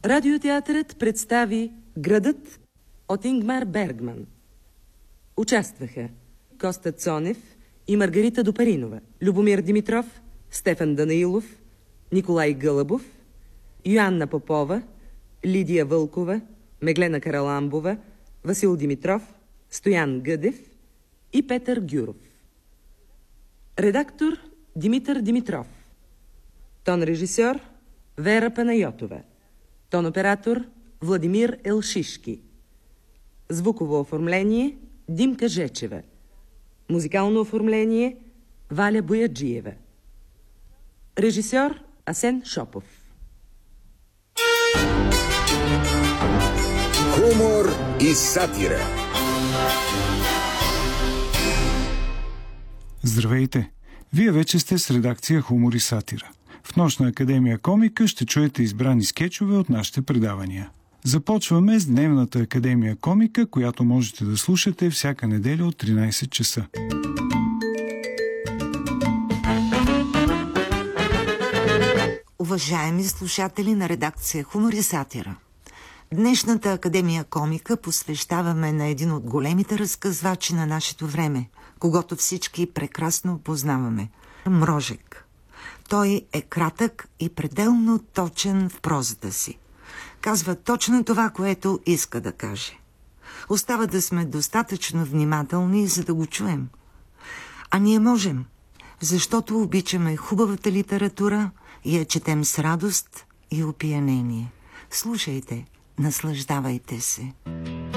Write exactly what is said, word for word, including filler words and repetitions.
Радиотеатрът представи Градът от Ингмар Бергман. Участваха Коста Цонев и Маргарита Допаринова, Любомир Димитров, Стефан Данаилов, Николай Гълъбов, Йоанна Попова, Лидия Вълкова, Меглена Караламбова, Васил Димитров, Стоян Гъдев и Петър Гюров. Редактор Димитър Димитров. Тон режисьор Вера Панайотова. Тон оператор Владимир Елшишки. Звуково оформление Димка Жечева. Музикално оформление Валя Бояджиева. Режисьор Асен Шопов. Хумор и сатира. Здравейте! Вие вече сте с редакция Хумор и сатира. В Нощна академия комика ще чуете избрани скечове от нашите предавания. Започваме с Дневната академия комика, която можете да слушате всяка неделя от тринайсет часа. Уважаеми слушатели на редакция Хумор и сатира, Днешната академия комика посвещаваме на един от големите разказвачи на нашето време, когото всички прекрасно познаваме – Мрожек. Той е кратък и пределно точен в прозата си. Казва точно това, което иска да каже. Остава да сме достатъчно внимателни, за да го чуем. А ние можем, защото обичаме хубавата литература и я четем с радост и опиянение. Слушайте, наслаждавайте се.